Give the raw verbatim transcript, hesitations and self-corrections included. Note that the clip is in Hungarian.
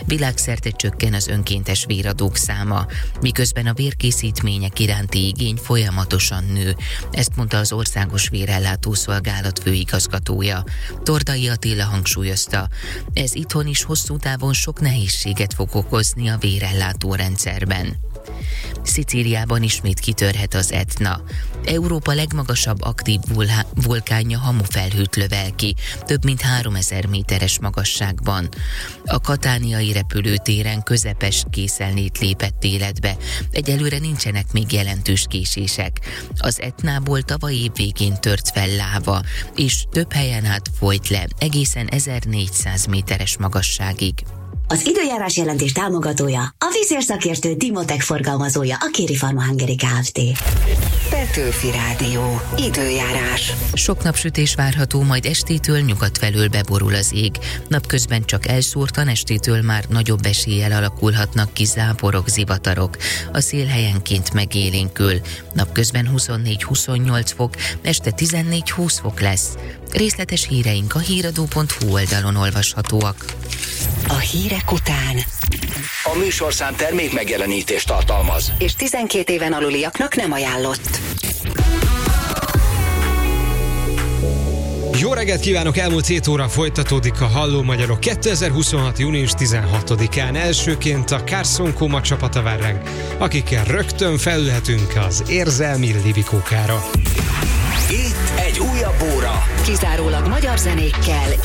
Világszerte csökken az önkéntes véradók száma, miközben a vérkészítmények iránti igény folyamatosan nő. Ezt mondta az Országos Vérellátó Szolgálat főigazgatója. Tordai Attila hangsúlyozta, ez itthon is hosszú távon sok nehézséget fog okozni a vérellátó rendszerben. Szicíliában ismét kitörhet az Etna. Európa legmagasabb aktív vulhá- vulkánja hamufelhőt lövel ki, több mint háromezer méteres magasságban. A katániai repülőtéren közepes készelnét lépett életbe. Egyelőre nincsenek még jelentős késések. Az Etnából tavaly év végén tört fel láva, és több helyen át folyt le, egészen ezernégyszáz méteres magasságig. Az időjárás jelentés támogatója, a vízérszakértő Dimotech forgalmazója, a Kéri Pharma Hungary Kft. Petőfi Rádió. Időjárás. Sok napsütés várható, majd estétől nyugat felől beborul az ég. Napközben csak elszórtan, estétől már nagyobb eséllyel alakulhatnak ki záporok, zivatarok. A szél helyenként megélénkül. Napközben huszonnégy-huszonnyolc fok, este tizennégy-húsz fok lesz. Részletes híreink a híradó pont hu oldalon olvashatóak. A hírek után A műsorszám termék megjelenítést tartalmaz, és tizenkét éven aluliaknak nem ajánlott. Jó reggelt kívánok! Elmúlt hét óra folytatódik a Halló Magyarok kétezer-huszonhat. június tizenhatodikán. Elsőként a Carson Coma csapata vár ránk, akikkel rögtön felülhetünk az érzelmi libikókára. itt egy újabb óra. Kizárólag magyar zenékkel